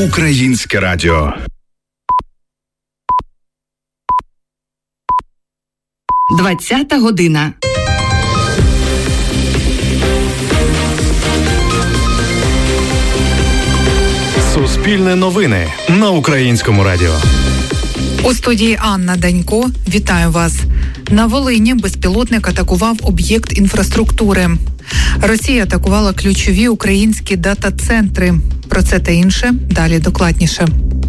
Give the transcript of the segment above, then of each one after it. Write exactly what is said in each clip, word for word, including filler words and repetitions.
Українське радіо. Двадцята година. Суспільне новини на Українському радіо. У студії Анна Данько. Вітаю вас. На Волині безпілотник атакував об'єкт інфраструктури. Росія атакувала ключові українські дата-центри. Про це та інше далі докладніше.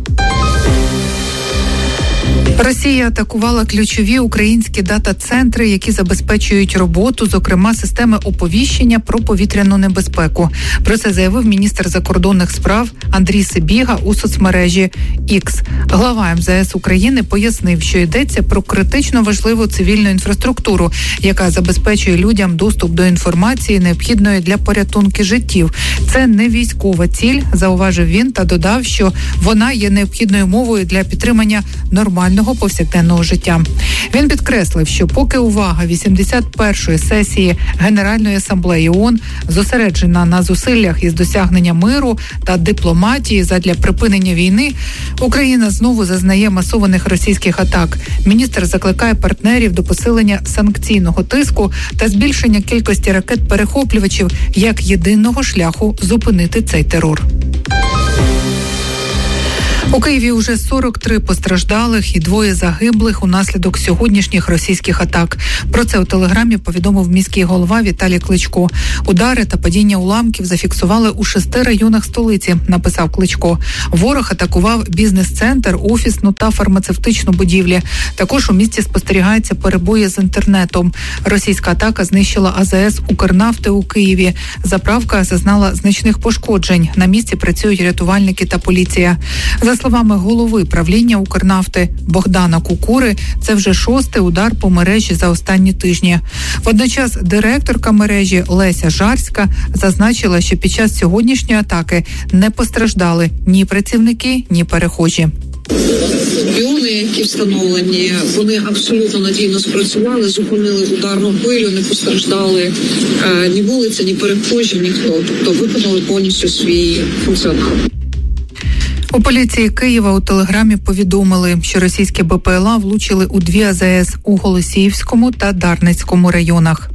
Росія атакувала ключові українські дата-центри, які забезпечують роботу, зокрема, системи оповіщення про повітряну небезпеку. Про це заявив міністр закордонних справ Андрій Сибіга у соцмережі X. Глава ем зе ес України пояснив, що йдеться про критично важливу цивільну інфраструктуру, яка забезпечує людям доступ до інформації, необхідної для порятунку життів. Це не військова ціль, зауважив він та додав, що вона є необхідною мовою для підтримання нормального повсякденного життя. Він підкреслив, що поки увага вісімдесят першої сесії Генеральної асамблеї ООН зосереджена на зусиллях із досягнення миру та дипломатії задля припинення війни, Україна знову зазнає масованих російських атак. Міністр закликає партнерів до посилення санкційного тиску та збільшення кількості ракет-перехоплювачів як єдиного шляху зупинити цей терор. У Києві уже сорок три постраждалих і двоє загиблих унаслідок сьогоднішніх російських атак. Про це у телеграмі повідомив міський голова Віталій Кличко. Удари та падіння уламків зафіксували у шести районах столиці, написав Кличко. Ворог атакував бізнес-центр, офісну та фармацевтичну будівлі. Також у місті спостерігаються перебої з інтернетом. Російська атака знищила а зе ес Укрнафти у Києві. Заправка зазнала значних пошкоджень. На місці працюють рятувальники та поліція. За словами голови правління Укрнафти Богдана Кукури, це вже шостий удар по мережі за останні тижні. Водночас директорка мережі Леся Жарська зазначила, що під час сьогоднішньої атаки не постраждали ні працівники, ні перехожі. Піони, які встановлені, вони абсолютно надійно спрацювали, зупинили ударну хвилю, не постраждали е, ні вулиця, ні перехожі, ніхто. Тобто виконали повністю свій функціонал. У поліції Києва у телеграмі повідомили, що російські бе пе ел а влучили у дві а зе ес у Голосіївському та Дарницькому районах.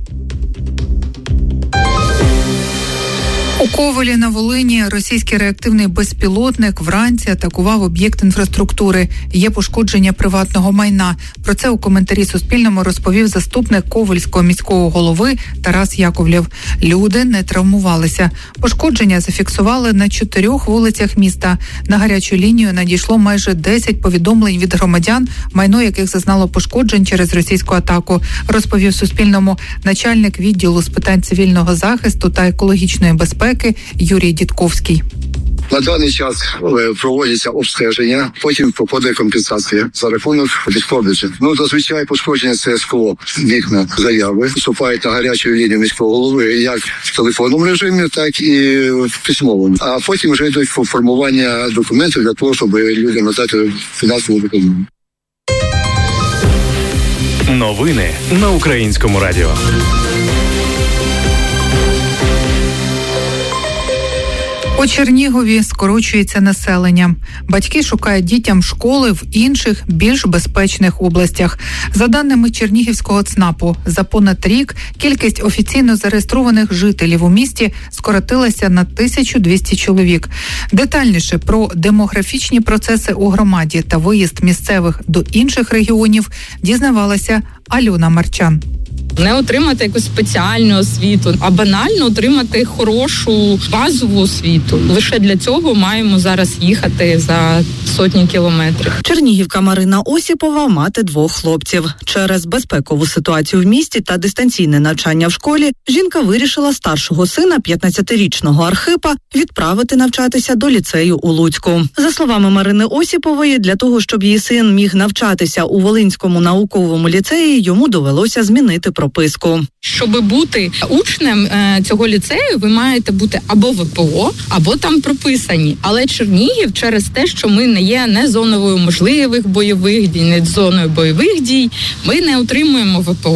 У Ковелі на Волині російський реактивний безпілотник вранці атакував об'єкт інфраструктури. Є пошкодження приватного майна. Про це у коментарі Суспільному розповів заступник Ковельського міського голови Тарас Яковлєв. Люди не травмувалися. Пошкодження зафіксували на чотирьох вулицях міста. На гарячу лінію надійшло майже десять повідомлень від громадян, майно яких зазнало пошкоджень через російську атаку, розповів Суспільному начальник відділу з питань цивільного захисту та екологічної безпеки Юрій Дідковський. На даний час проводяться обстеження, потім проходить компенсація за рахунок відходження. Ну, зазвичай пошкодження це скло, вікна, заяви вступають на гарячу лінію міського голови як в телефонному режимі, так і в письмовому. А потім вже йдуть формування документів для того, щоб людям надати фінансову допомогу. Новини на Українському радіо. У Чернігові скорочується населення. Батьки шукають дітям школи в інших, більш безпечних областях. За даними Чернігівського ЦНАПу, за понад рік кількість офіційно зареєстрованих жителів у місті скоротилася на тисячу двісті чоловік. Детальніше про демографічні процеси у громаді та виїзд місцевих до інших регіонів дізнавалася Альона Марчан. Не отримати якусь спеціальну освіту, а банально отримати хорошу базову освіту. Лише для цього маємо зараз їхати за сотні кілометрів. Чернігівка Марина Осіпова – мати двох хлопців. Через безпекову ситуацію в місті та дистанційне навчання в школі жінка вирішила старшого сина, п'ятнадцятирічного Архипа, відправити навчатися до ліцею у Луцьку. За словами Марини Осіпової, для того, щоб її син міг навчатися у Волинському науковому ліцеї, йому довелося змінити прописку. Щоб бути учнем е, цього ліцею, ви маєте бути або в пе о, або там прописані. Але Чернігів через те, що ми не є не зоною можливих бойових дій, не зоною бойових дій, ми не отримуємо в пе о.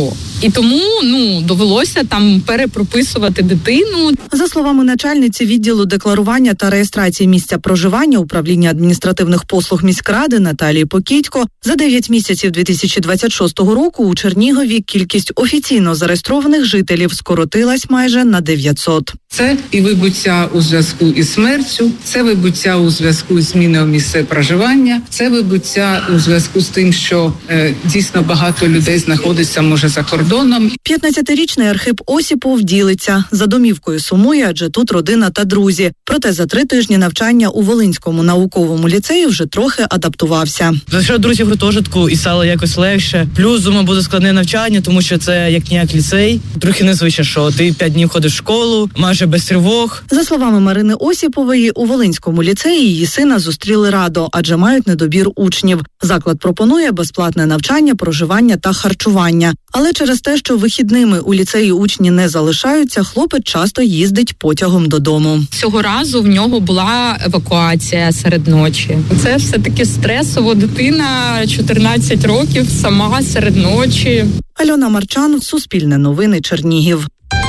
І тому, ну, довелося там перепрописувати дитину. За словами начальниці відділу декларування та реєстрації місця проживання управління адміністративних послуг міськради Наталії Покітько, за дев'ять місяців дві тисячі двадцять шостого року у Чернігові кількість офіційно зареєстрованих жителів скоротилась майже на дев'ятсот. Це і вибуття у зв'язку із смертю, це вибуття у зв'язку з зміною місця проживання, це вибуття у зв'язку з тим, що е, дійсно багато людей знаходиться, може, за кордоном. п'ятнадцятирічний Архип Осіпов ділиться. За домівкою сумує, адже тут родина та друзі. Проте за три тижні навчання у Волинському науковому ліцеї вже трохи адаптувався. Знайшов друзів в гуртожитку і стало якось легше. Плюс, думаю, буде складне навчання, тому що це як-ніяк ліцей. Трохи незвично, що ти п'ять днів ходиш в школу, майже без тривог. За словами Марини Осіпової, у Волинському ліцеї її сина зустріли радо, адже мають недобір учнів. Заклад пропонує безплатне навчання, проживання та харчування. Але через те, що вихідними у ліцеї учні не залишаються, хлопець часто їздить потягом додому. Цього разу в нього була евакуація серед ночі. Це все-таки стресово. Дитина чотирнадцять років, сама серед ночі. Альона Марчан, Суспільне новини, Чернігів.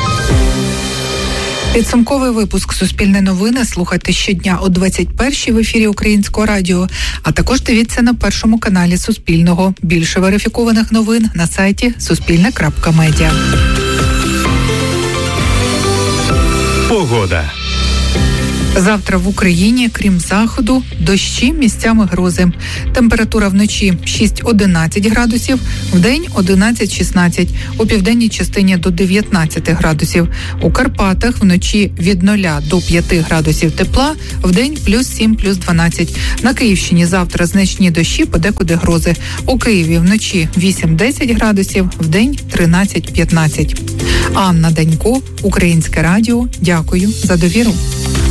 Підсумковий випуск «Суспільне новини» слухайте щодня о двадцять першій в ефірі Українського радіо, а також дивіться на першому каналі Суспільного. Більше верифікованих новин на сайті суспільне крапка медіа. Погода. Завтра в Україні, крім заходу, дощі, місцями грози. Температура вночі шість-одинадцять градусів, вдень одинадцять-шістнадцять, у південній частині до дев'ятнадцять градусів. У Карпатах вночі від нуля до п'яти градусів тепла, вдень плюс сім, плюс дванадцять. На Київщині завтра значні дощі, подекуди грози. У Києві вночі вісім-десять градусів, вдень тринадцять-п'ятнадцять. Анна Данько, Українське радіо. Дякую за довіру.